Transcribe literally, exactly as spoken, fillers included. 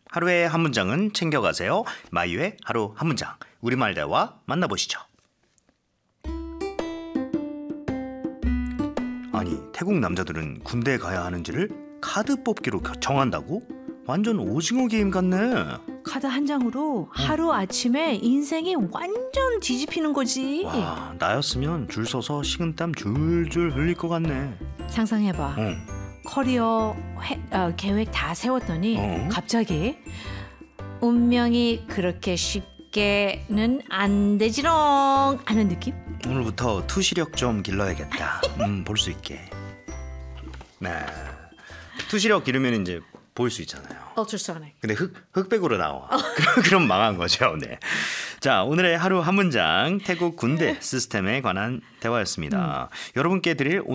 하루에 한 문장은 챙겨가세요. 마이유의 하루 한 문장. 우리말 대화 만나보시죠. 아니, 태국 남자들은 군대에 가야 하는지를 카드 뽑기로 정한다고? 완전 오징어 게임 같네. 카드 한 장으로 하루 아침에 인생이 완전 뒤집히는 거지. 와, 나였으면 줄 서서 식은땀 줄줄 흘릴 것 같네. 상상해봐. 응. 커리어 회, 어, 계획 다 세웠더니 어? 갑자기 운명이 그렇게 쉽게는 안 되지롱 하는 느낌? 오늘부터 투시력 좀 길러야겠다. 음, 볼 수 있게. 네. 투시력 기르면 이제 보일 수 있잖아요. Ultrasonic. 근데 흑, 흑백으로 나와. 그럼, 그럼 망한 거죠. 네. 자, 오늘의 하루 한 문장 태국 군대 시스템에 관한 대화였습니다. 음. 여러분께 드릴